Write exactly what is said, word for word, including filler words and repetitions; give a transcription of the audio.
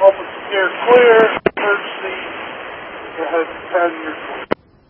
Open steer clear. Emergency. Go ahead and your